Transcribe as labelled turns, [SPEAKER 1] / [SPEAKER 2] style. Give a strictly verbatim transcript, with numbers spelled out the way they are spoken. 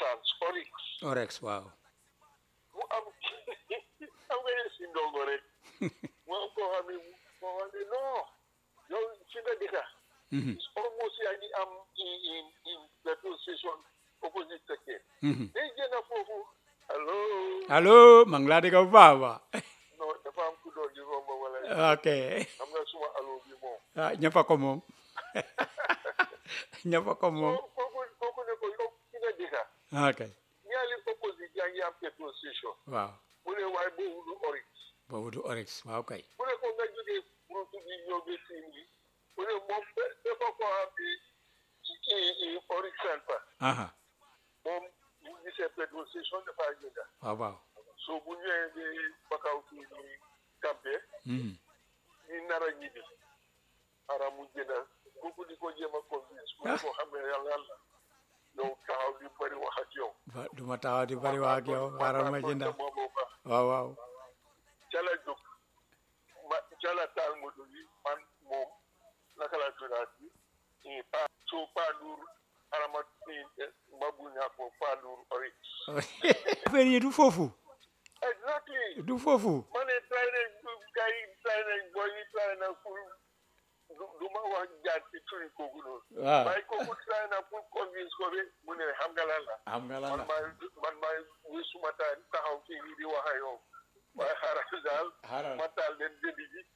[SPEAKER 1] France Oryx
[SPEAKER 2] Orex waaw.
[SPEAKER 1] mu am am nga ne si ndongo rek mu am koo xam ne moo wax ne non yow fi nga dëkka it's almost yaa ngi am in in in petrol station opposite secteur day génn foofu allo
[SPEAKER 2] allo maa ngi laa dégg bu baax a baax.
[SPEAKER 1] non dafa am ku doon di romb wala
[SPEAKER 2] ok
[SPEAKER 1] xam nga suma allo bi moom
[SPEAKER 2] ah ñëpp a ko moom ñëpp a ko moom.
[SPEAKER 1] kooku kooku ne ko yow fi nga dëkka
[SPEAKER 2] ok
[SPEAKER 1] ñaari opposite yaa ngi am petrol station
[SPEAKER 2] waaw
[SPEAKER 1] mu ne waaye boobu du Oryx
[SPEAKER 2] boobu du Orex waaw kay.
[SPEAKER 1] mu ne ko nga jógee produit bi ñëw ba siin bi mu ne moom dafa ko xam ni ci kii Oryx Center
[SPEAKER 2] aha
[SPEAKER 1] moom bu gisee petrol station dafa jënda
[SPEAKER 2] waaw waaw.
[SPEAKER 1] so bu ñëwee di bakaw fii ni campé ni nar a ñibbi ara mu jënda kooku di ko jéem a convince mu ne ko xam ne yàlla yàlla yow taxaw di bëri wax ak yow
[SPEAKER 2] ba du ma taxaw di bari waa ak yow xaaral ma jënda waaw waaw.
[SPEAKER 1] cala jóg ma cala taal moto bi man moom naka la tuddaat bi pa so Pandour arama mbabu ñaa ko Pandour Oryx
[SPEAKER 2] affaire yi du foofu.
[SPEAKER 1] exactly
[SPEAKER 2] du foofu.
[SPEAKER 1] ma ne try nañ gars yi try nañ boy yi try na pour du ma wax jaar ci turi kooku noonu
[SPEAKER 2] waaw
[SPEAKER 1] waaye kooku try na pour convince ko bi mu ne xam nga lan la
[SPEAKER 2] am nga lan
[SPEAKER 1] man
[SPEAKER 2] la.
[SPEAKER 1] maay man maay wi suma taal taxaw fii nii di wax ak yow waaye xaaral daal
[SPEAKER 2] xaaral
[SPEAKER 1] ma taal leen jëndi ji